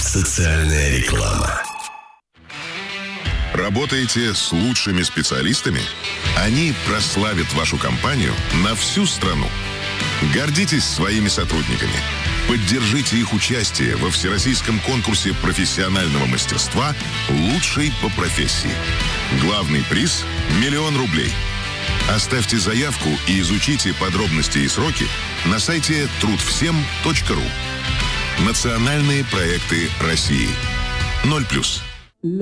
Социальная реклама. Работаете с лучшими специалистами? Они прославят вашу компанию на всю страну. Гордитесь своими сотрудниками. Поддержите их участие во всероссийском конкурсе профессионального мастерства «Лучший по профессии». Главный приз – 1 000 000 рублей. Оставьте заявку и изучите подробности и сроки на сайте трудвсем.ру. Национальные проекты России. 0+.